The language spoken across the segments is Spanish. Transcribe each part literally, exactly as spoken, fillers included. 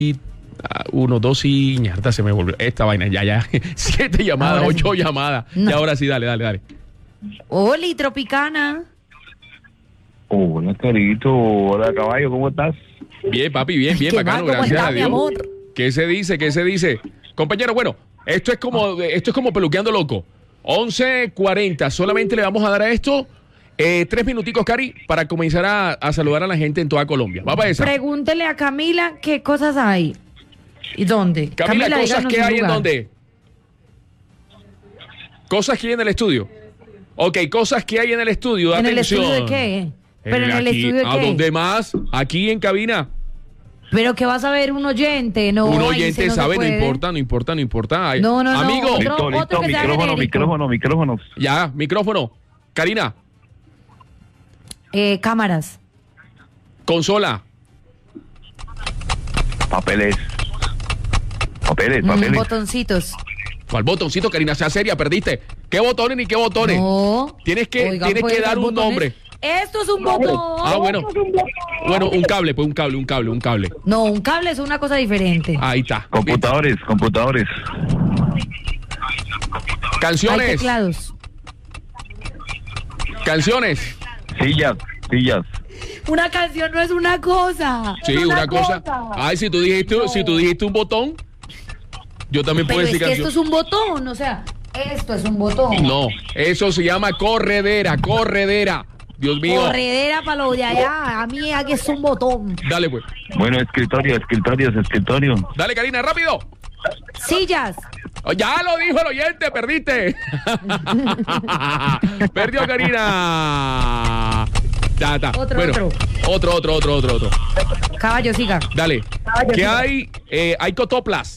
Y uh, uno, dos y ñarda, se me volvió esta vaina. Ya, ya. Siete llamadas, Ahora ocho sí. llamadas. No. Y ahora sí, dale, dale, dale. Oli, Tropicana. Hola, Carito. Hola, caballo, ¿cómo estás? Bien, papi, bien, bien, ¿Qué bacano, más? ¿Cómo gracias está, a mi Dios. amor? ¿Qué se dice? ¿Qué se dice? Compañero, bueno, esto es como, esto es como peluqueando loco. once cuarenta, solamente le vamos a dar a esto eh, tres minuticos, Cari, para comenzar a, a saludar a la gente en toda Colombia. Va para esa. Pregúntele a Camila qué cosas hay. ¿Y dónde? Camila, cosas díganos que un hay en lugar. dónde. Cosas que hay en el estudio. Ok, cosas que hay en el estudio. ¿En el Atención. estudio de qué? ¿Pero en el aquí, estudio de ¿a qué? dónde más? Aquí en cabina. Pero que vas a ver un oyente, no. Un ahí oyente se no se sabe, no puede. importa, no importa, no importa. Ay, No, no, no, amigo, otro- Listo, listo, otro que sea micrófono, genérico. micrófono, micrófono. ya, micrófono. Karina, Eh, cámaras. consola. Papeles. Papeles, Mm, papeles. botoncitos. ¿Cuál botoncito, Karina? Sea seria, perdiste. ¿Qué botones ni qué botones? No. Tienes que, Oigan, tienes pues, que dar los un botones. nombre. Esto es un botón. Ah, bueno. Bueno, un cable, pues un cable, un cable, un cable. No, un cable es una cosa diferente. Ahí está. Computadores, computadores. Hay Canciones. teclados. Canciones. Sillas, sillas. Una canción no es una cosa. Sí, Es una cosa. Ay, si tú dijiste, si tú dijiste un botón, yo también Pero puedo es decir que esto canción. es un botón, o sea, esto es un botón. No, eso se llama corredera, corredera. Dios mío. Corredera para lo de allá. A mí aquí es un botón. Dale, pues. Bueno, escritorio, escritorios, escritorio. Dale, Karina, rápido. Sillas. Oh, ya lo dijo el oyente, perdiste. Perdió Karina. Ya está. Otro, bueno, otro. Otro, otro, otro, otro, otro. Caballo, siga. Dale. ¿Qué hay? Eh, hay cotoplas.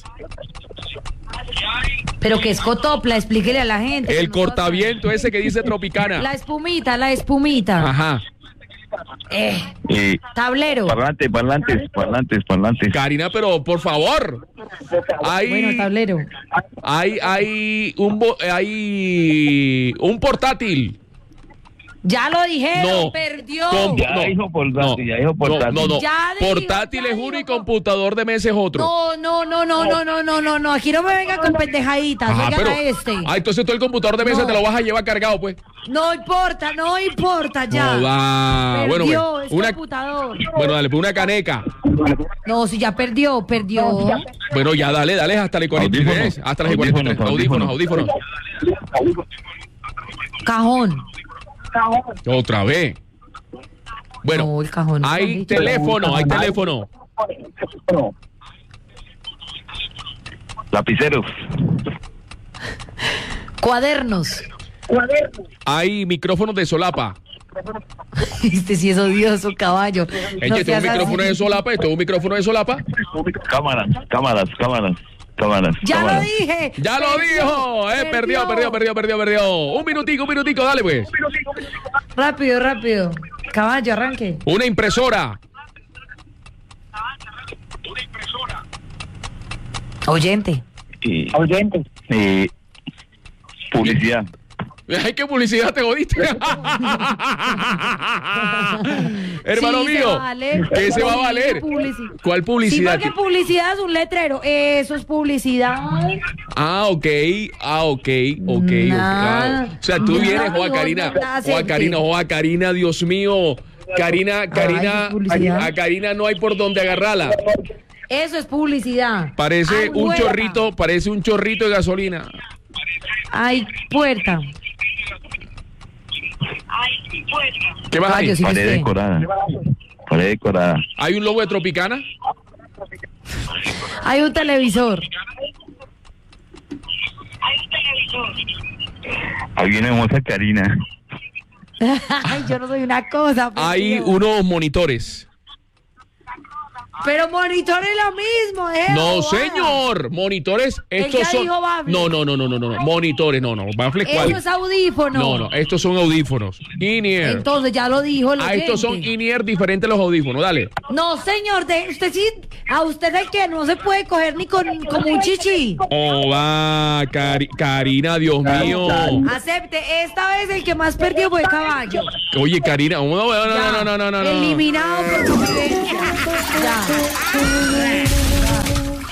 Pero que es cotopla, explíquele a la gente. El que no cortaviento ese que dice sabe. Tropicana. La espumita, la espumita. Ajá. Eh, Eh, tablero. parlantes, parlantes, parlantes, parlantes. Karina, pero por favor. Hay, Bueno, tablero. hay, hay un, bo- hay un portátil. Ya lo dijeron, No. perdió. Com- Ya dijo portátil, ya dijo portátil. No, no, no. Ya dijo, Portátil ya es uno y dijo. computador de mesa es otro. No, no, no, no, no, no, no, no, no. Aquí no me venga con pendejaditas. Ajá, Oigan pero. a este. Ah, entonces tú el computador de mesa No. te lo vas a llevar cargado, pues. No importa, no importa ya. No va. Bueno, Perdió, pues, es una, computador. bueno, dale, pues una caneca. No, si ya perdió, perdió. Bueno, ya dale, dale hasta las cuarenta y tres. Audífonos, Hasta las cuarenta y tres. Audífonos, audífonos. audífonos. Cajón. Otra vez. Bueno, No, el cajón no lo han hay dicho. teléfono, hay teléfono. Lapiceros. Cuadernos. Hay micrófonos de solapa. Este sí es odioso, caballo. Eche, No esto es un seas micrófono así. de solapa, esto es un micrófono de solapa. Cámaras, cámaras, cámaras, cámaras. Ya lo cámaras. dije. ¡Ya lo dijo! Eh, perdió, perdió, perdió, perdió, perdió. Un minutico, un minutico, dale pues. Rápido, rápido. Caballo, arranque. Una impresora. Oyente. Eh, eh, publicidad. Ay, qué publicidad te jodiste. Hermano Sí, se mío, va a valer. ¿qué se va a Sí, valer? publici- ¿Cuál Sí, publicidad? porque publicidad es un letrero. Eso es publicidad. Ah, ok, ah, ok, ok, ok. Nada. Ah, o sea, tú Nada, vienes, Juan no, Karina, no, nada, Juan Karina, Juan Karina, Dios mío. Karina, Karina, es publicidad. a Karina no hay por dónde agarrarla. Eso es publicidad. Parece Hay un hueva. chorrito, parece un chorrito de gasolina. Hay puerta. ¿Qué más hay? Caballo, sí. Pared usted. decorada. Pared decorada. ¿Hay un logo de Tropicana? Hay un televisor. Hay una hermosa Karina. Ay, yo no soy una cosa. por Hay Dios. unos monitores. Pero monitor es lo mismo, ¿eh? No, bobada. señor. Monitores, estos ya son. dijo Bafle. No, no, no, no, no, no. Monitores, no, no. Bafle, ¿cuál? Eso es audífono. No, no, estos son audífonos. In-ear. Entonces ya lo dijo el Ah, estos son oyente. in-ear diferentes los audífonos, dale. No, señor, de, usted sí, a usted es que no se puede coger ni con como un chichi. Oh, va, Cari- Karina, Dios mío. Acepte, esta vez el que más perdió fue caballo. Oye, Karina, no, no, no, Ya. no, no, no, no, no. Eliminado por convivencia. Ya.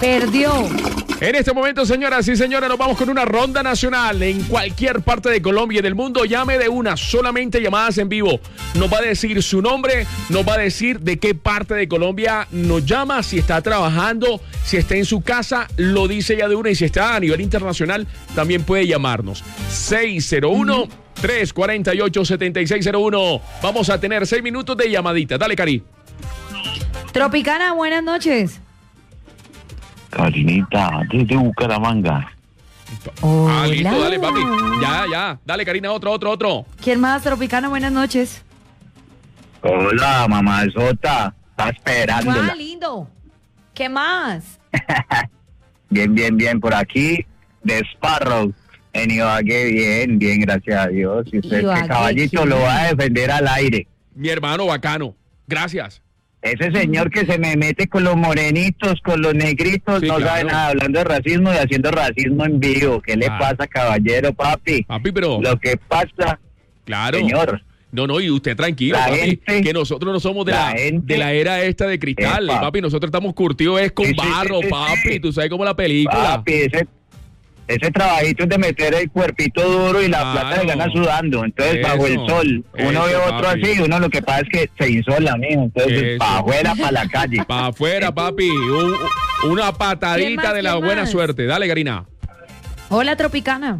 Perdió. En este momento, señoras y señores, nos vamos con una ronda nacional en cualquier parte de Colombia y del mundo. Llame de una, solamente llamadas en vivo. Nos va a decir su nombre, nos va a decir de qué parte de Colombia nos llama, si está trabajando, si está en su casa, lo dice ya de una, y si está a nivel internacional, también puede llamarnos. seis cero uno, tres cuatro ocho, siete seis cero uno. Vamos a tener seis minutos de llamadita. Dale, Cari. Tropicana, buenas noches. Karinita, desde Bucaramanga. Ah, listo, Hola. dale, papi. Ya, ya. Dale, Karina, otro, otro, otro. ¿Quién más, Tropicana? Buenas noches. Hola, mamazota. Está esperándola. ¡Ah, lindo! ¿Qué más? Bien, bien, bien. Por aquí, de Sparrow. En Ibagué, bien, bien, gracias a Dios. Y usted, Ibagué, este caballito, ¿qué? lo va a defender al aire. Mi hermano bacano. Gracias. Ese señor que se me mete con los morenitos, con los negritos, Sí, no claro. sabe nada, hablando de racismo y haciendo racismo en vivo. ¿Qué le Ah. pasa, caballero, papi? Papi, pero... Lo que pasa, Claro. señor, No, no, y usted tranquilo, La papi, gente- que nosotros no somos de la la, gente- de la era esta de cristal, Epa. papi, nosotros estamos curtidos es con Sí, sí, barro, sí, sí, papi, sí. tú sabes como la película. papi, ese, ese trabajito es de meter el cuerpito duro y la Claro. plata se gana sudando. Entonces, Eso, bajo el sol, uno ve eso, otro papi. así, uno lo que pasa es que se insola, mijo. Entonces, Eso. para afuera, para la calle. Para afuera, papi, un- una ¿Quién patadita más, de la quién buena más? suerte. Dale, Karina. Hola, Tropicana.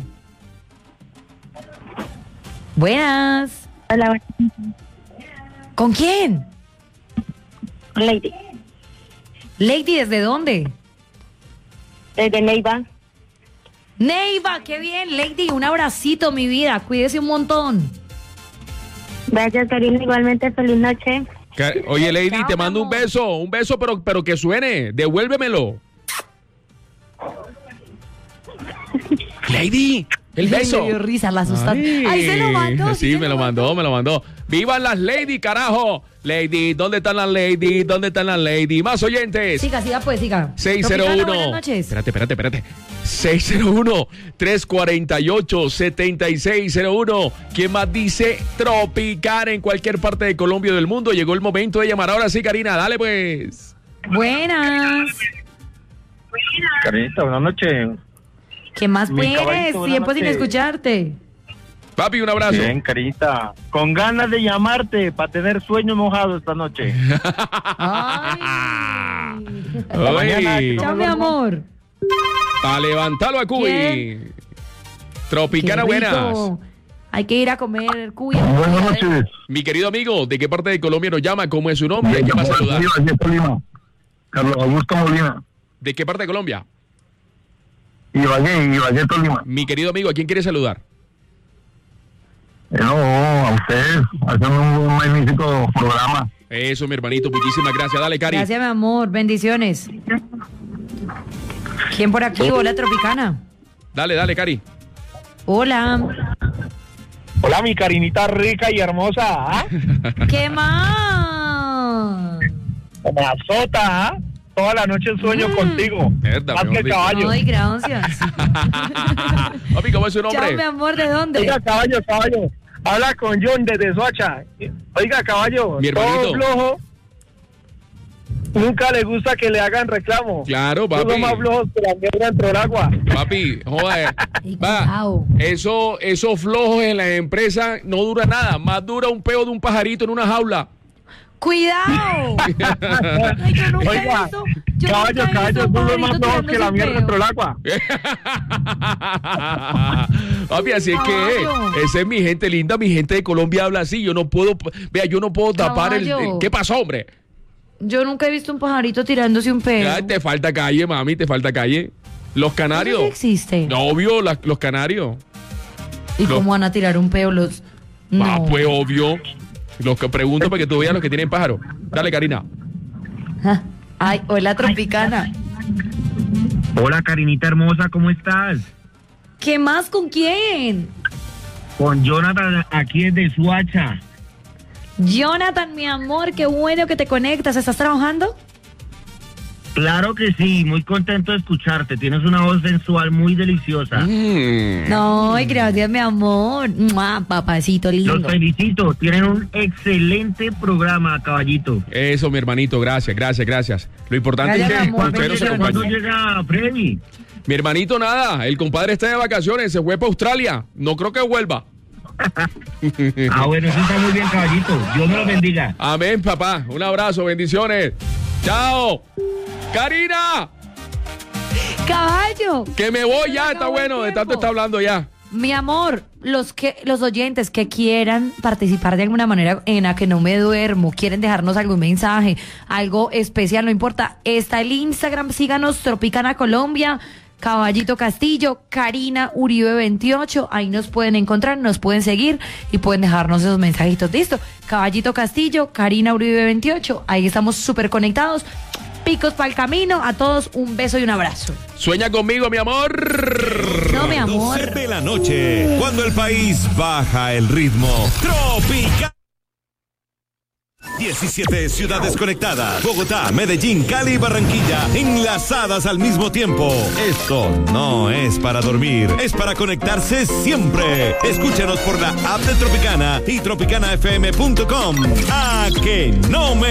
Buenas. Hola, ¿Con quién? Lady. Lady, ¿desde dónde? Desde Neiva. Neiva, qué bien, Lady, un abracito, mi vida, cuídese un montón. Gracias, Karina. Igualmente, feliz noche. Ca- Oye, Lady, Chao, te mando un amor. beso, un beso, pero, pero que suene, devuélvemelo. Lady, el beso. Me dio risa, la asustaste. Ay, se lo mandó. Sí, se me lo mandó, me lo mandó. ¡Vivan las Lady, carajo! Lady, ¿dónde están las Lady? ¿Dónde están las Lady? Más oyentes. Siga, siga, pues, siga. seis cero uno. Tropicana, buenas noches. Espérate, espérate, espérate. seis cero uno, tres cuatro ocho, siete seis cero uno. ¿Quién más dice Tropicana en cualquier parte de Colombia o del mundo? Llegó el momento de llamar. Ahora sí, Karina, dale pues. Buenas. Karinita, buenas noches. ¿Qué más Mi puedes? caballito, buenas Tiempo sin noches. escucharte. Papi, un abrazo. Bien, Karinita. Con ganas de llamarte para tener sueño mojado esta noche. Ay. mañana, Ay, que no- Chao, mi amor. para levantarlo a Cuy. Bien. Tropicana, Qué rico. buenas. Hay que ir a comer cuy. Buenas noches. Mi querido amigo, ¿de qué parte de Colombia nos llama? ¿Cómo es su nombre? ¿Quién va a saludar? Ibagué, Tolima. Carlos Augusto Molina. ¿De qué parte de Colombia? Ibagué, Ibagué, Tolima. Mi querido amigo, ¿a quién quiere saludar? No, a ustedes, hacen un magnífico programa. Eso, mi hermanito, muchísimas gracias. Dale, Cari. Gracias, mi amor. Bendiciones. ¿Quién por aquí? Hola, Tropicana. Dale, dale, Cari. Hola. Hola, mi Karinita rica y hermosa. ¿Ah? ¿Qué más? Me azota, ¿ah? Toda la noche sueño Mm. contigo. Verdad, Más mi que el amor. caballo. Ay, gracias. Papi, ¿cómo es su Chao, mi nombre? amor. ¿De dónde? Oiga, caballo, caballo. Habla con John desde Soacha. Oiga, caballo, Mi hermanito. todo flojo. Nunca le gusta que le hagan reclamo. Claro, Todos papi. más flojos que la mierda dentro del agua. Papi, joder. Ay, Va, cuidado. eso, esos flojos en las empresas no dura nada. Más dura un peo de un pajarito en una jaula. ¡Cuidado! Ay, yo nunca he Oiga, visto- yo caballo, nunca he caballo, visto un todos pajarito más flojos que la tirándose mierda un dentro del agua. Papi, así es que Caballo. esa es mi gente linda, mi gente de Colombia habla así. Yo no puedo, vea, yo no puedo tapar el, Caballo. el- ¿Qué pasó, hombre? Yo nunca he visto un pajarito tirándose un pelo. Ya, te falta calle, mami, te falta calle. Los canarios. ¿Eso sí existe? No, obvio, la- los canarios. ¿Y lo- cómo van a tirar un peo los...? No. Ah, pues obvio. Los que pregunto para que tú veas los que tienen pájaro. Dale, Karina. Ah, Ay, hola, Tropicana. Hola, Karinita hermosa, ¿cómo estás? ¿Qué más? ¿Con quién? Con Jonathan, aquí desde Suacha. Jonathan, mi amor, qué bueno que te conectas. ¿Estás trabajando? Claro que sí, muy contento de escucharte. Tienes una voz sensual muy deliciosa. Mm. No, ay, gracias, mi amor. Mua, papacito lindo. Los felicito, tienen un excelente programa, caballito. Eso, mi hermanito, gracias, gracias, gracias. Lo importante Gracias, es que amor, ustedes nos bendiciones. ¿Cuándo acompañen. llega Freddy? Mi hermanito, nada, el compadre está de vacaciones, se fue para Australia. No creo que vuelva. Ah, bueno, eso está muy bien, caballito. Dios me lo bendiga. Amén, papá. Un abrazo, bendiciones. Chao. Karina, Caballo. que me voy ya, Se está acabó el bueno, de tanto tiempo. está hablando ya. Mi amor, los que los oyentes que quieran participar de alguna manera en la que no me duermo, quieren dejarnos algún mensaje, algo especial, no importa, está el Instagram, síganos, Tropicana Colombia, Caballito Castillo, Karina Uribe veintiocho, ahí nos pueden encontrar, nos pueden seguir y pueden dejarnos esos mensajitos, listo. Caballito Castillo, Karina Uribe veintiocho, ahí estamos súper conectados. Picos para el camino, a todos un beso y un abrazo. Sueña conmigo, mi amor. No, mi amor. doce de la noche, cuando el país baja el ritmo. Tropical. diecisiete ciudades conectadas. Bogotá, Medellín, Cali y Barranquilla enlazadas al mismo tiempo. Esto no es para dormir, es para conectarse siempre. Escúchanos por la app de Tropicana y tropicana f m punto com. A que no me